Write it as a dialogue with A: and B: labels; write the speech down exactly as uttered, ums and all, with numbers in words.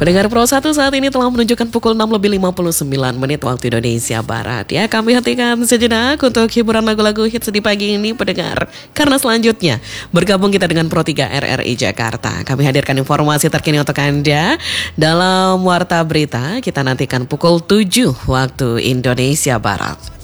A: Pendengar Pro satu saat ini telah menunjukkan pukul enam lebih lima puluh sembilan menit waktu Indonesia Barat. Ya, kami hentikan sejenak untuk hiburan lagu-lagu hits di pagi ini, pendengar. Karena selanjutnya bergabung kita dengan Pro tiga R R I Jakarta. Kami hadirkan informasi terkini untuk Anda dalam Warta Berita. Kita nantikan pukul tujuh waktu Indonesia Barat.